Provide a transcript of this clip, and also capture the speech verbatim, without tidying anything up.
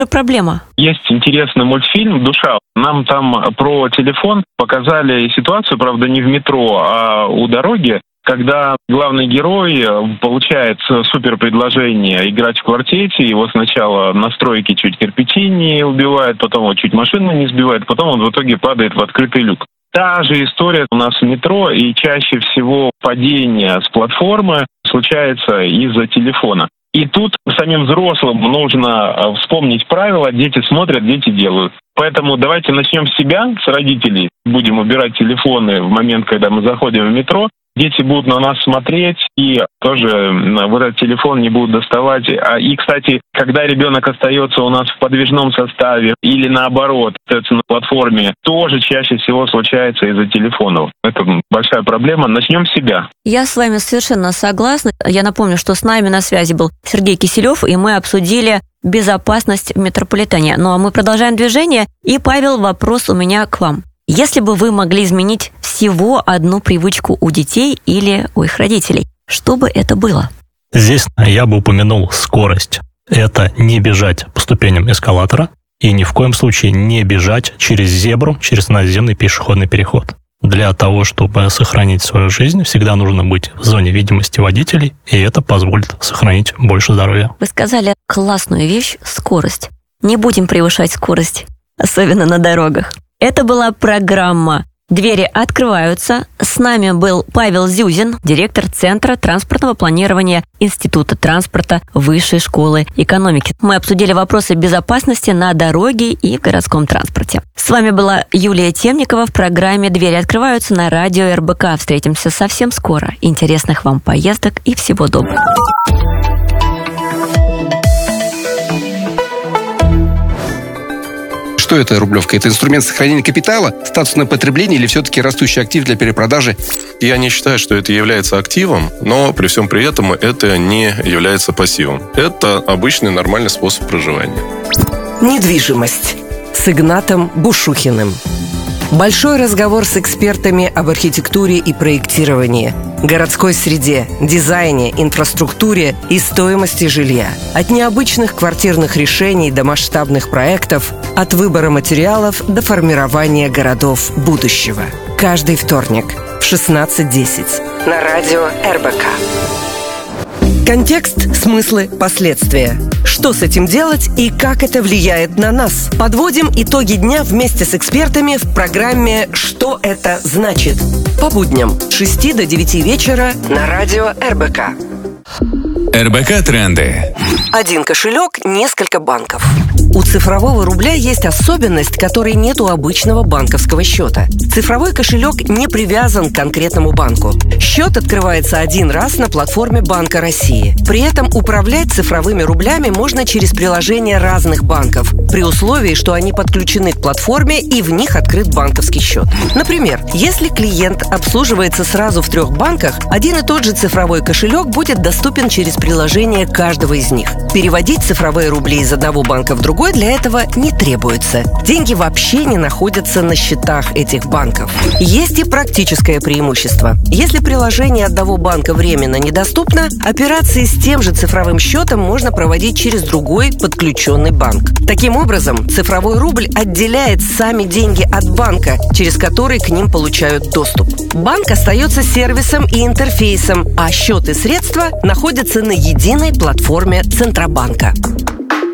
проблема? Есть интересный мультфильм «Душа». Нам там про телефон показали ситуацию, правда, не в метро, а у дороги, когда главный герой получает супер предложение играть в квартете, его сначала на стройке чуть кирпичи не убивают, потом его чуть машина не сбивает, потом он в итоге падает в открытый люк. Та же история у нас в метро, и чаще всего падение с платформы случается из-за телефона. И тут самим взрослым нужно вспомнить правила: дети смотрят, дети делают. Поэтому давайте начнем с себя, с родителей. Будем убирать телефоны в момент, когда мы заходим в метро. Дети будут на нас смотреть и тоже вот этот телефон не будут доставать. И, кстати, когда ребенок остается у нас в подвижном составе или наоборот, остается на платформе, тоже чаще всего случается из-за телефонов. Это большая проблема. Начнем с себя. Я с вами совершенно согласна. Я напомню, что с нами на связи был Сергей Киселев, и мы обсудили безопасность в метрополитене. Ну а мы продолжаем движение. И, Павел, вопрос у меня к вам. Если бы вы могли изменить всего одну привычку у детей или у их родителей, что бы это было? Здесь я бы упомянул скорость. Это не бежать по ступеням эскалатора и ни в коем случае не бежать через зебру, через наземный пешеходный переход. Для того, чтобы сохранить свою жизнь, всегда нужно быть в зоне видимости водителей, и это позволит сохранить больше здоровья. Вы сказали классную вещь – скорость. Не будем превышать скорость, особенно на дорогах. Это была программа «Двери открываются». С нами был Павел Зюзин, директор Центра транспортного планирования Института транспорта Высшей школы экономики. Мы обсудили вопросы безопасности на дороге и в городском транспорте. С вами была Юлия Темникова в программе «Двери открываются» на радио эр бэ ка. Встретимся совсем скоро. Интересных вам поездок и всего доброго. Что это рублевка? Это инструмент сохранения капитала, статусное потребление или все-таки растущий актив для перепродажи? Я не считаю, что это является активом, но при всем при этом это не является пассивом. Это обычный нормальный способ проживания. Недвижимость с Игнатом Бушухиным. Большой разговор с экспертами об архитектуре и проектировании, городской среде, дизайне, инфраструктуре и стоимости жилья. От необычных квартирных решений до масштабных проектов, от выбора материалов до формирования городов будущего. Каждый вторник в шестнадцать десять на радио эр бэ ка. Контекст, смыслы, последствия. Что с этим делать и как это влияет на нас? Подводим итоги дня вместе с экспертами в программе «Что это значит?» По будням с шести до девяти вечера на радио эр бэ ка. эр бэ ка тренды. Один кошелек, несколько банков. У цифрового рубля есть особенность, которой нет у обычного банковского счета. Цифровой кошелек не привязан к конкретному банку. Счет открывается один раз на платформе Банка России. При этом управлять цифровыми рублями можно через приложения разных банков, при условии, что они подключены к платформе и в них открыт банковский счет. Например, если клиент обслуживается сразу в трех банках, один и тот же цифровой кошелек будет доступен через приложение каждого из них. Переводить цифровые рубли из одного банка в другой для этого не требуется. Деньги вообще не находятся на счетах этих банков. Есть и практическое преимущество. Если приложение одного банка временно недоступно, операции с тем же цифровым счетом можно проводить через другой подключенный банк. Таким образом, цифровой рубль отделяет сами деньги от банка, через который к ним получают доступ. Банк остается сервисом и интерфейсом, а счет и средства находятся на единой платформе Центробанка.